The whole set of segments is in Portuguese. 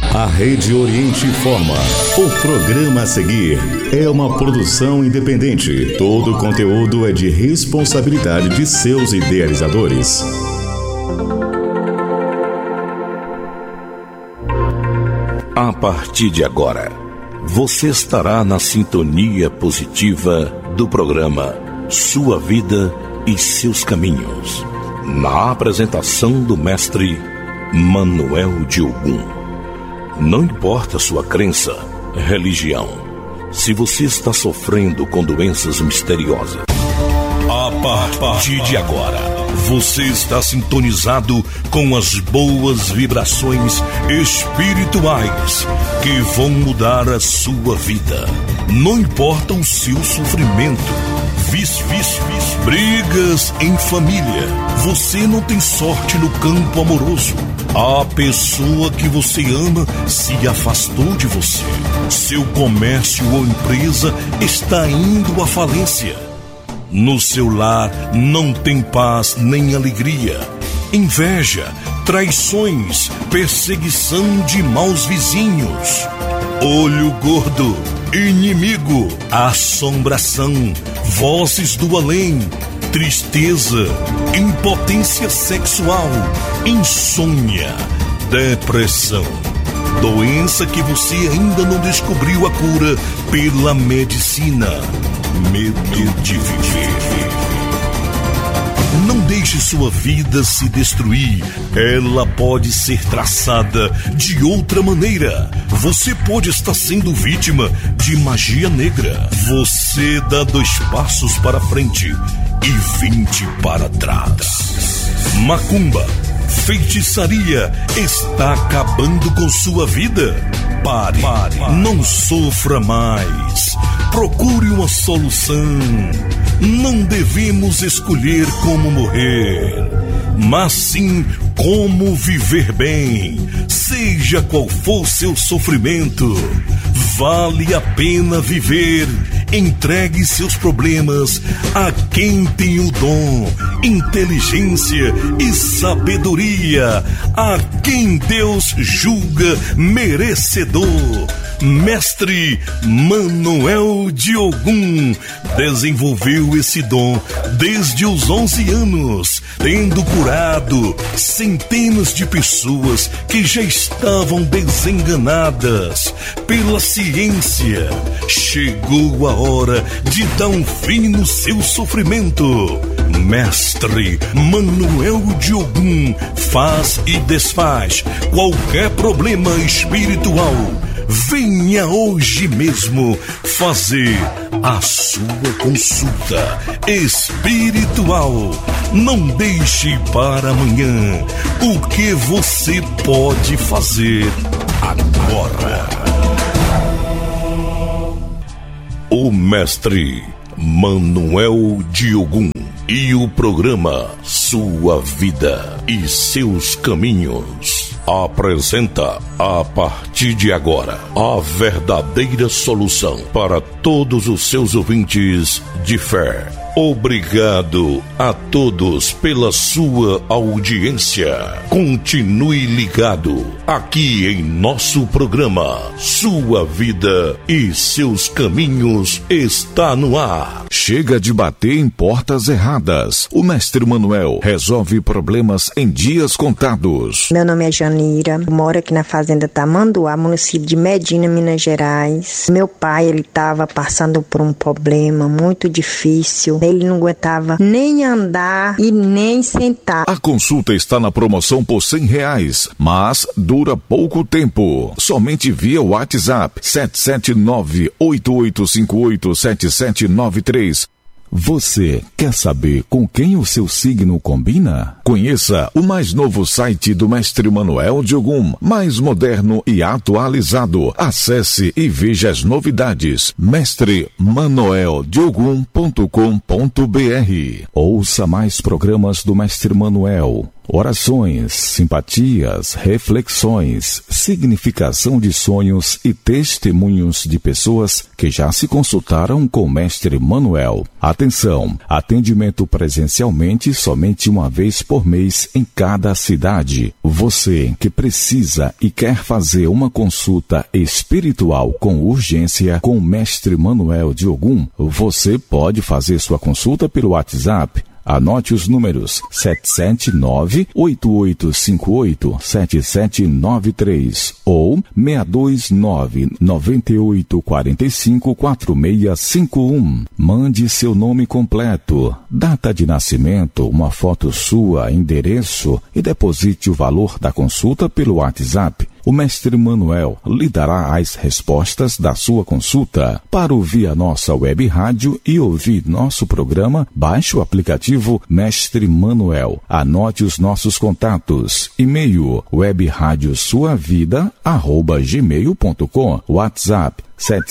A Rede Oriente informa. O programa a seguir é uma produção independente. Todo o conteúdo é de responsabilidade de seus idealizadores. A partir de agora, você estará na sintonia positiva do programa Sua Vida e Seus Caminhos, na apresentação do mestre Manuel de Ogum. Não importa sua crença, religião, se você está sofrendo com doenças misteriosas. A partir de agora, você está sintonizado com as boas vibrações espirituais que vão mudar a sua vida. Não importa o seu sofrimento, brigas em família, você não tem sorte no campo amoroso. A pessoa que você ama se afastou de você. Seu comércio ou empresa está indo à falência. No seu lar não tem paz nem alegria. Inveja, traições, perseguição de maus vizinhos. Olho gordo, inimigo, assombração, vozes do além, tristeza, impotência sexual, insônia, depressão. Doença que você ainda não descobriu a cura pela medicina. Medo de viver. Não deixe sua vida se destruir. Ela pode ser traçada de outra maneira. Você pode estar sendo vítima de magia negra. Você dá 2 passos para frente e 20 para trás. Macumba, feitiçaria está acabando com sua vida. Pare. Não sofra mais. Procure uma solução. Não devemos escolher como morrer, mas sim como viver bem. Seja qual for seu sofrimento, vale a pena viver. Entregue seus problemas a quem tem o dom, inteligência e sabedoria, a quem Deus julga merecedor. Mestre Manuel de Ogum desenvolveu esse dom desde os 11 anos, tendo curado centenas de pessoas que já estavam desenganadas pela ciência. Chegou a hora de dar um fim no seu sofrimento. Mestre Manuel de Ogum faz e desfaz qualquer problema espiritual. Venha hoje mesmo fazer a sua consulta espiritual. Não deixe para amanhã o que você pode fazer agora. O mestre Manuel de Ogum e o programa Sua Vida e Seus Caminhos apresenta, a partir de agora, a verdadeira solução para todos os seus ouvintes de fé. Obrigado a todos pela sua audiência. Continue ligado aqui em nosso programa. Sua Vida e Seus Caminhos está no ar. Chega de bater em portas erradas. O mestre Manuel resolve problemas em dias contados. Meu nome é Janira, moro aqui na fazenda Tamanduá, município de Medina, Minas Gerais. Meu pai, ele estava passando por um problema muito difícil. Ele não aguentava nem andar e nem sentar. A consulta está na promoção por R$100, mas dura pouco tempo. Somente via WhatsApp 779-8858-7793. Você quer saber com quem o seu signo combina? Conheça o mais novo site do mestre Manuel de Ogum, mais moderno e atualizado. Acesse e veja as novidades. mestreManueldeogum.com.br. Ouça mais programas do mestre Manuel. orações, simpatias, reflexões, significação de sonhos e testemunhos de pessoas que já se consultaram com o Mestre Manuel. Atenção, atendimento presencialmente somente uma vez por mês em cada cidade. Você que precisa e quer fazer uma consulta espiritual com urgência com o Mestre Manuel de Ogum, você pode fazer sua consulta pelo WhatsApp. Anote os números 779-8858-7793 ou 629-9845-4651. Mande seu nome completo, data de nascimento, uma foto sua, endereço e deposite o valor da consulta pelo WhatsApp. O Mestre Manuel lhe dará as respostas da sua consulta. Para ouvir a nossa web rádio e ouvir nosso programa, baixe o aplicativo Mestre Manuel. Anote os nossos contatos. E-mail webradiosuavida@gmail.com. WhatsApp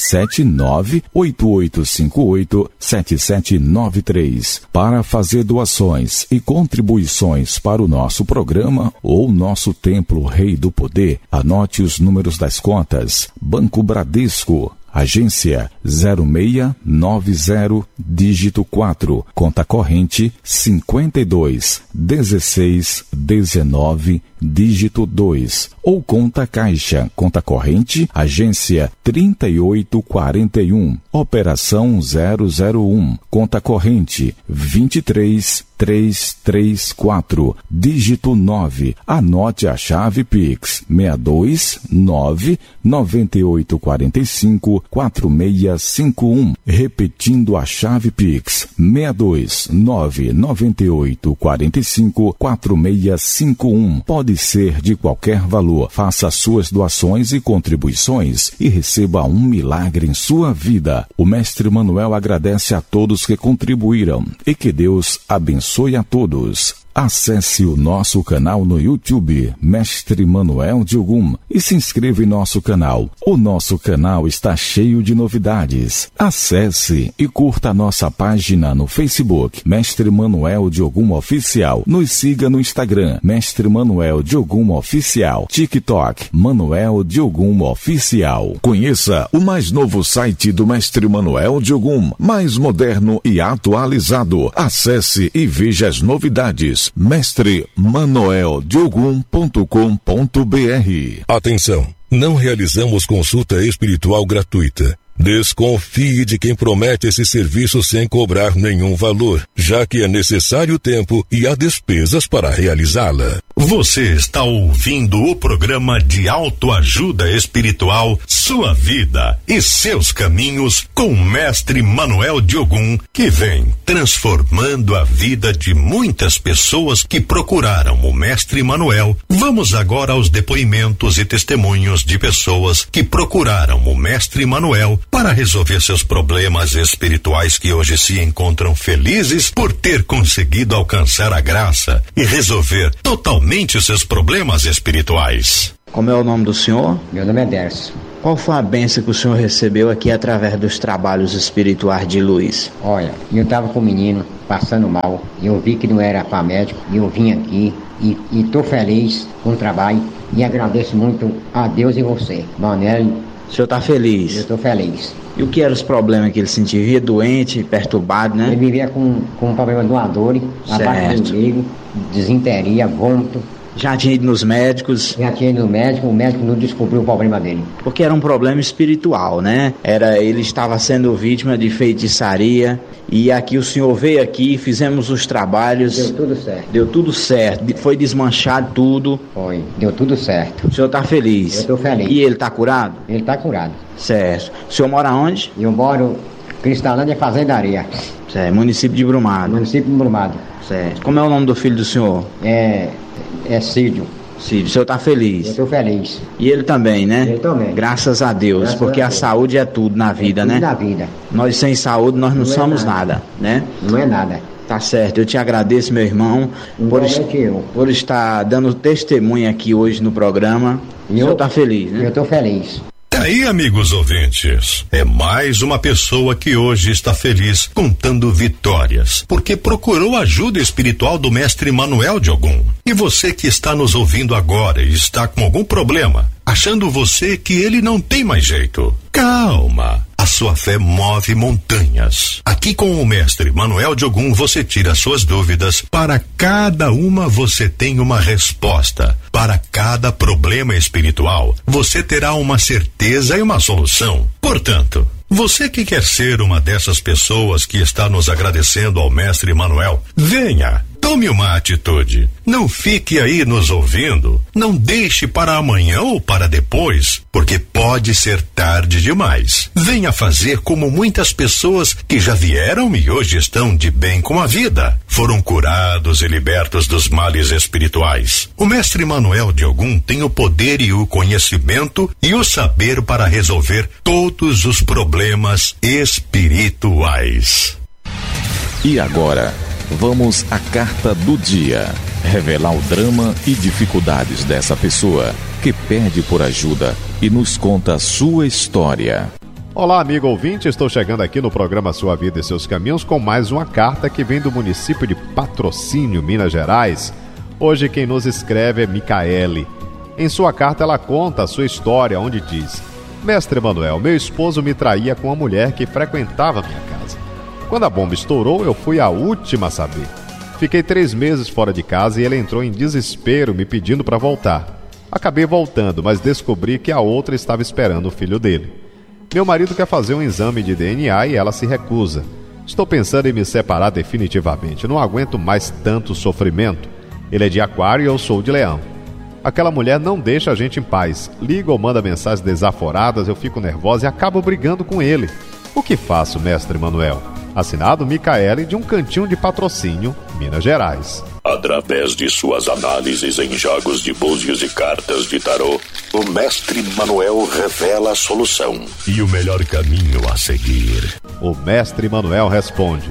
779-8858-7793. Para fazer doações e contribuições para o nosso programa ou nosso Templo Rei do Poder, anote os números das contas. Banco Bradesco, agência 0690, dígito 4, conta corrente 521619, dígito 2, ou conta caixa, conta corrente, agência 3841, operação 001, conta corrente 23334, dígito 9. Anote a chave Pix 629-9845-4651. Repetindo a chave Pix 629-9845-4651. Pode ser de qualquer valor. Faça suas doações e contribuições e receba um milagre em sua vida. O Mestre Manuel agradece a todos que contribuíram e que Deus abençoe a todos. Acesse o nosso canal no YouTube, Mestre Manuel de Ogum, e se inscreva em nosso canal. O nosso canal está cheio de novidades. Acesse e curta a nossa página no Facebook, Mestre Manuel de Ogum Oficial. Nos siga no Instagram, Mestre Manuel de Ogum Oficial. TikTok, Manuel de Ogum Oficial. Conheça o mais novo site do Mestre Manuel de Ogum, mais moderno e atualizado. Acesse e veja as novidades. mestremanueldeogum.com.br. Atenção, não realizamos consulta espiritual gratuita. Desconfie de quem promete esse serviço sem cobrar nenhum valor, já que é necessário tempo e há despesas para realizá-la. Você está ouvindo o programa de autoajuda espiritual Sua Vida e Seus Caminhos com o Mestre Manuel de Ogum, que vem transformando a vida de muitas pessoas que procuraram o Mestre Manuel. Vamos agora aos depoimentos e testemunhos de pessoas que procuraram o Mestre Manuel para resolver seus problemas espirituais, que hoje se encontram felizes por ter conseguido alcançar a graça e resolver totalmente os seus problemas espirituais. Como é o nome do senhor? Meu nome é Dercio. Qual foi a bênção que o senhor recebeu aqui através dos trabalhos espirituais de luz? Olha, eu estava com um menino passando mal, eu vi que não era para médico, e eu vim aqui e estou feliz com o trabalho e agradeço muito a Deus e você, Manel. O senhor está feliz? Eu estou feliz. E o que eram os problemas que ele sentia? Vivia doente, perturbado, né? Ele vivia com um problema de uma dor, abaixo do umbigo, desinteria, vômito. Já tinha ido nos médicos? Já tinha ido no médico, o médico não descobriu o problema dele. Porque era um problema espiritual, né? Ele estava sendo vítima de feitiçaria, e aqui o senhor veio aqui, fizemos os trabalhos. Deu tudo certo. Deu tudo certo, foi desmanchado tudo. Foi, deu tudo certo. O senhor está feliz? Eu estou feliz. E ele está curado? Ele está curado. Certo. O senhor mora onde? Eu moro Cristalândia Fazendaria. Certo, município de Brumado. Município de Brumado. Certo. Como é o nome do filho do senhor? É Cídio. Cídio, o senhor está feliz? Eu estou feliz. E ele também, né? Ele também. Graças a Deus, graças porque a Deus. Saúde é tudo na vida, né? Tudo na vida. Nós sem saúde, nós não somos nada, né? Não é nada. Tá certo, eu te agradeço, meu irmão, por estar dando testemunho aqui hoje no programa. O senhor está feliz, né? Eu estou feliz. aí, amigos ouvintes, é mais uma pessoa que hoje está feliz contando vitórias, porque procurou ajuda espiritual do mestre Manuel de Ogum. E você que está nos ouvindo agora e está com algum problema, achando você que ele não tem mais jeito, calma. A sua fé move montanhas. Aqui com o mestre Manuel de Ogum você tira suas dúvidas. Para cada uma você tem uma resposta. Para cada problema espiritual você terá uma certeza e uma solução. Portanto, você que quer ser uma dessas pessoas que está nos agradecendo ao mestre Manuel, venha, tome uma atitude. Não fique aí nos ouvindo. Não deixe para amanhã ou para depois, porque pode ser tarde demais. Venha fazer como muitas pessoas que já vieram e hoje estão de bem com a vida. Foram curados e libertos dos males espirituais. O mestre Manuel de Ogum tem o poder e o conhecimento e o saber para resolver todos os problemas espirituais. E agora, vamos à carta do dia. Revelar o drama e dificuldades dessa pessoa que pede por ajuda e nos conta a sua história. Olá, amigo ouvinte, estou chegando aqui no programa Sua Vida e Seus Caminhos com mais uma carta que vem do município de Patrocínio, Minas Gerais. Hoje quem nos escreve é Micaele. Em sua carta ela conta a sua história, onde diz: Mestre Manuel, meu esposo me traía com uma mulher que frequentava minha casa. Quando a bomba estourou, eu fui a última a saber. Fiquei 3 meses fora de casa e ele entrou em desespero me pedindo para voltar. Acabei voltando, mas descobri que a outra estava esperando o filho dele. Meu marido quer fazer um exame de DNA e ela se recusa. Estou pensando em me separar definitivamente. Não aguento mais tanto sofrimento. Ele é de Aquário e eu sou de Leão. Aquela mulher não deixa a gente em paz. Liga ou manda mensagens desaforadas, eu fico nervosa e acabo brigando com ele. O que faço, mestre Manuel? Assinado Micaele, de um cantinho de Patrocínio, Minas Gerais. Através de suas análises em jogos de búzios e cartas de tarô, o mestre Manuel revela a solução e o melhor caminho a seguir. O mestre Manuel responde: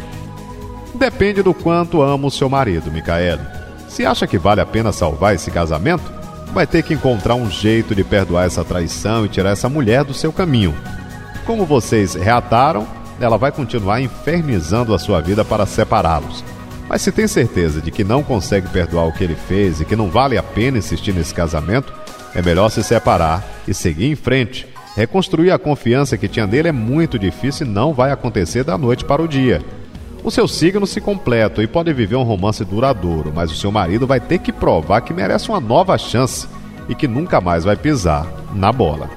depende do quanto ama o seu marido, Micaele. Se acha que vale a pena salvar esse casamento, vai ter que encontrar um jeito de perdoar essa traição e tirar essa mulher do seu caminho. Como vocês reataram, ela vai continuar infernizando a sua vida para separá-los. Mas se tem certeza de que não consegue perdoar o que ele fez e que não vale a pena insistir nesse casamento, é melhor se separar e seguir em frente. Reconstruir a confiança que tinha nele é muito difícil e não vai acontecer da noite para o dia. O seu signo se completa e pode viver um romance duradouro, mas o seu marido vai ter que provar que merece uma nova chance e que nunca mais vai pisar na bola.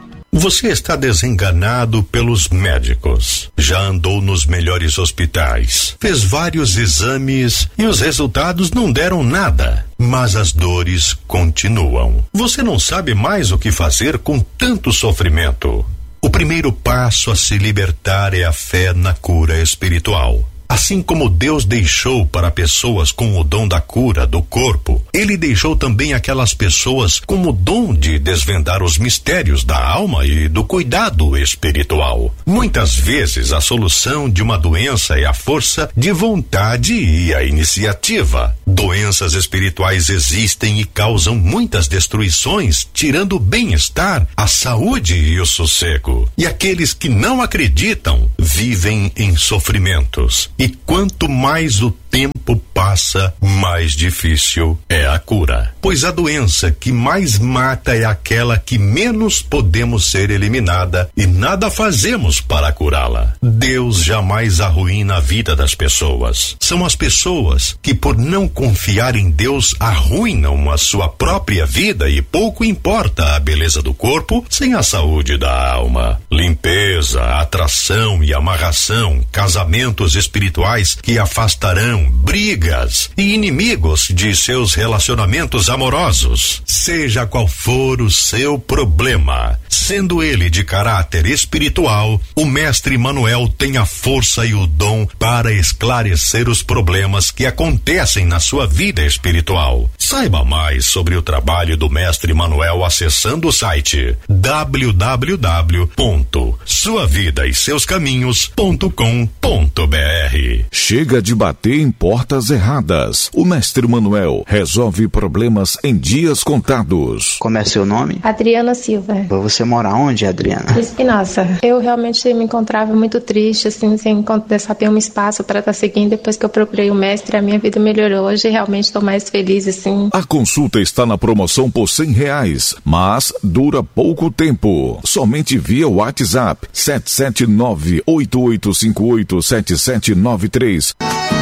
Você está desenganado pelos médicos. Já andou nos melhores hospitais. Fez vários exames e os resultados não deram nada. Mas as dores continuam. Você não sabe mais o que fazer com tanto sofrimento. O primeiro passo a se libertar é a fé na cura espiritual. Assim como Deus deixou para pessoas com o dom da cura do corpo, Ele deixou também aquelas pessoas com o dom de desvendar os mistérios da alma e do cuidado espiritual. Muitas vezes a solução de uma doença é a força de vontade e a iniciativa. Doenças espirituais existem e causam muitas destruições, tirando o bem-estar, a saúde e o sossego. E aqueles que não acreditam vivem em sofrimentos. E quanto mais o tempo passa, mais difícil é a cura. Pois a doença que mais mata é aquela que menos podemos ser eliminada e nada fazemos para curá-la. Deus jamais arruína a vida das pessoas. São as pessoas que, por não confiar em Deus, arruinam a sua própria vida e pouco importa a beleza do corpo sem a saúde da alma. Limpeza, atração e amarração, casamentos espirituais que afastarão brigas e inimigos de seus relacionamentos amorosos. Seja qual for o seu problema, sendo ele de caráter espiritual, o mestre Manuel tem a força e o dom para esclarecer os problemas que acontecem na sua vida espiritual. Saiba mais sobre o trabalho do mestre Manuel acessando o site www.suavidaeseuscaminhos.com.br. Chega de bater em em portas erradas. O Mestre Manuel resolve problemas em dias contados. Como é seu nome? Adriana Silva. Você mora onde, Adriana? Espinosa. Eu realmente me encontrava muito triste, assim, sem saber um espaço para estar seguindo. Depois que eu procurei o mestre, a minha vida melhorou. Hoje realmente estou mais feliz, assim. A consulta está na promoção por R$100, mas dura pouco tempo. Somente via WhatsApp 779-8858-7793.